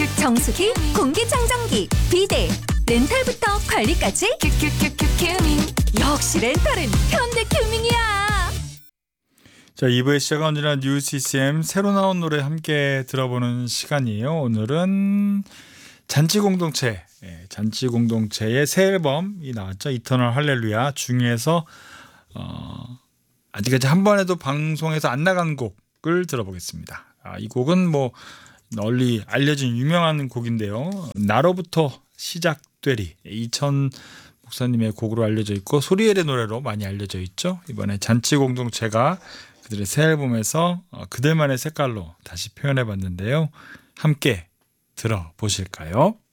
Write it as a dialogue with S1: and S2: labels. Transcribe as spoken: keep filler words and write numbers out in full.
S1: 정수기, 공기청정기, 비데, 렌탈부터 관리까지 큐큐큐큐 큐밍. 역시 렌탈은 현대큐밍이야.
S2: 자, 이 부의 시작은 언제나 뉴시스엠 새로 나온 노래 함께 들어보는 시간이에요. 오늘은 잔치공동체, 예, 잔치공동체의 새 앨범이 나왔죠. 이터널 할렐루야 중에서 어, 아직까지 한 번에도 방송에서 안 나간 곡을 들어보겠습니다. 아, 이 곡은 뭐 널리 알려진 유명한 곡인데요. 나로부터 시작되리, 이천 목사님의 곡으로 알려져 있고 소리엘의 노래로 많이 알려져 있죠. 이번에 잔치공동체가 그들의 새 앨범에서 그들만의 색깔로 다시 표현해 봤는데요. 함께 들어보실까요?